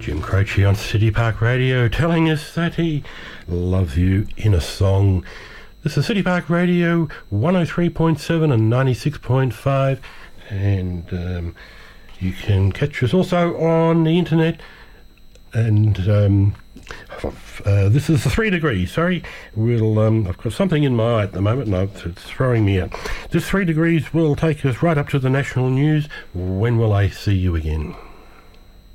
Jim Croce on City Park Radio telling us that he loves you in a song. This is City Park Radio 103.7 and 96.5, and you can catch us also on the internet. And this is the 3 degrees. Sorry, I've got something in my eye at the moment, and it's throwing me out. This 3 degrees will take us right up to the national news. When will I see you again?